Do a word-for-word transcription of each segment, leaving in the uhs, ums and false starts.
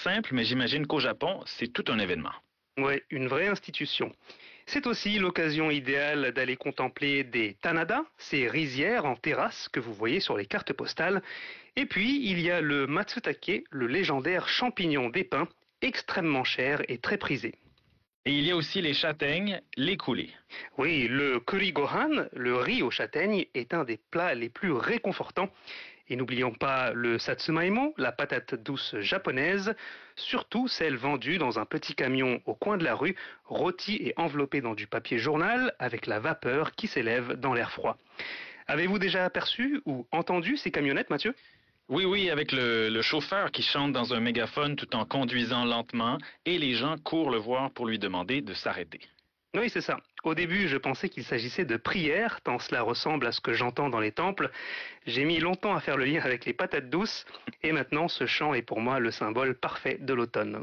simple, mais j'imagine qu'au Japon, c'est tout un événement. Ouais, une vraie institution. C'est aussi l'occasion idéale d'aller contempler des tanada, ces rizières en terrasse que vous voyez sur les cartes postales. Et puis, il y a le matsutake, le légendaire champignon des pins, extrêmement cher et très prisé. Et il y a aussi les châtaignes, les coulées. Oui, le curry gohan, le riz aux châtaignes, est un des plats les plus réconfortants. Et n'oublions pas le satsumaimo, la patate douce japonaise, surtout celle vendue dans un petit camion au coin de la rue, rôtie et enveloppée dans du papier journal avec la vapeur qui s'élève dans l'air froid. Avez-vous déjà aperçu ou entendu ces camionnettes, Mathieu ? Oui, oui, avec le, le chauffeur qui chante dans un mégaphone tout en conduisant lentement et les gens courent le voir pour lui demander de s'arrêter. Oui, c'est ça. Au début, je pensais qu'il s'agissait de prières, tant cela ressemble à ce que j'entends dans les temples. J'ai mis longtemps à faire le lien avec les patates douces, et maintenant ce chant est pour moi le symbole parfait de l'automne.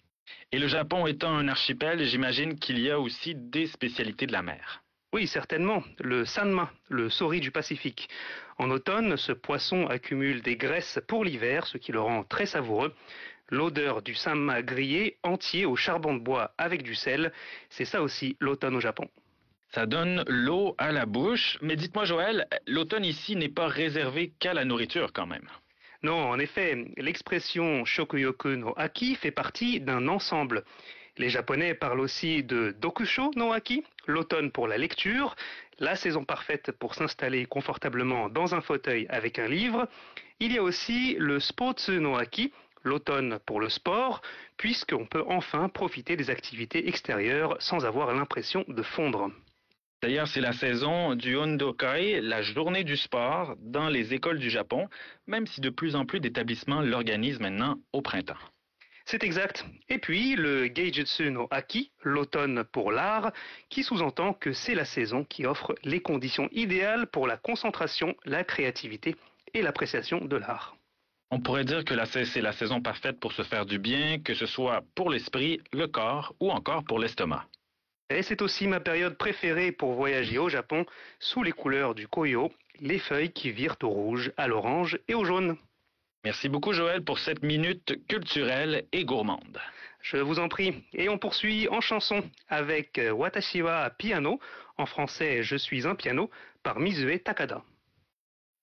Et le Japon étant un archipel, j'imagine qu'il y a aussi des spécialités de la mer. Oui, certainement. Le sanma, le sori du Pacifique. En automne, ce poisson accumule des graisses pour l'hiver, ce qui le rend très savoureux. L'odeur du sanma grillé entier au charbon de bois avec du sel, c'est ça aussi l'automne au Japon. Ça donne l'eau à la bouche, mais dites-moi Joël, l'automne ici n'est pas réservé qu'à la nourriture quand même. Non, en effet, l'expression shokuyoku no aki fait partie d'un ensemble. Les Japonais parlent aussi de dokusho no aki, l'automne pour la lecture, la saison parfaite pour s'installer confortablement dans un fauteuil avec un livre. Il y a aussi le spotsu no aki, l'automne pour le sport, puisqu'on peut enfin profiter des activités extérieures sans avoir l'impression de fondre. D'ailleurs, c'est la saison du Hondokai, la journée du sport, dans les écoles du Japon, même si de plus en plus d'établissements l'organisent maintenant au printemps. C'est exact. Et puis le Geijutsu no Aki, l'automne pour l'art, qui sous-entend que c'est la saison qui offre les conditions idéales pour la concentration, la créativité et l'appréciation de l'art. On pourrait dire que la- c'est la saison parfaite pour se faire du bien, que ce soit pour l'esprit, le corps ou encore pour l'estomac. Et c'est aussi ma période préférée pour voyager au Japon, sous les couleurs du koyo, les feuilles qui virent au rouge, à l'orange et au jaune. Merci beaucoup Joël pour cette minute culturelle et gourmande. Je vous en prie. Et on poursuit en chanson avec Watashi wa piano, en français Je suis un piano, par Misue Takada.